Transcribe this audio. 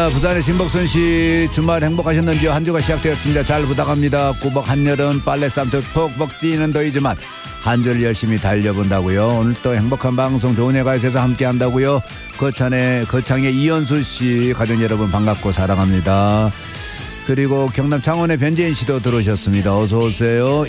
자, 부산의 신복순 씨 주말 행복하셨는지요? 한 주가 시작되었습니다. 잘 부탁합니다. 꾸벅 한여름 빨래 쌈도 푹푹 찌는 더위지만 한 줄 열심히 달려본다고요. 오늘 또 행복한 방송 좋은 예가에서 함께 한다고요. 거창의 이현수 씨 가족 여러분 반갑고 사랑합니다. 그리고 경남 창원의 변재인 씨도 들어오셨습니다. 어서 오세요.